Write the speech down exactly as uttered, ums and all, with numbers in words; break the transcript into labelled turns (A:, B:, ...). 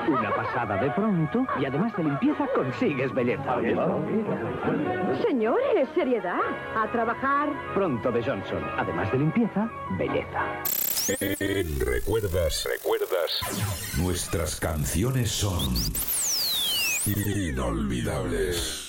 A: Una pasada de pronto y además de limpieza consigues belleza.
B: Señores, seriedad. A trabajar.
A: Pronto de Johnson. Además de limpieza, belleza.
C: En Recuerdas, recuerdas, nuestras canciones son inolvidables.